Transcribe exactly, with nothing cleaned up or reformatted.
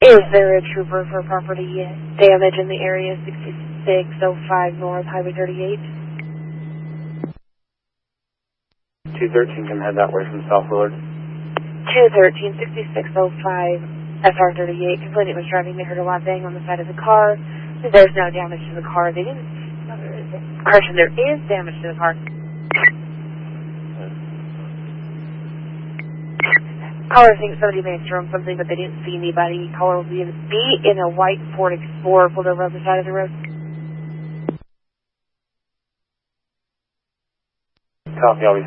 Is there a trooper for property damage in the area sixty-six oh five North Highway thirty-eight? two thirteen can head that way from South Willard. two thirteen, sixty-six oh five S R thirty-eight. Complainant was driving. They heard a loud bang on the side of the car. There's no damage to the car. They didn't... Correction, there is damage to the car. Caller thinks somebody may have thrown something, but they didn't see anybody. Caller will be in, be in a white Ford Explorer pulled over on the side of the road. Copy, I'll be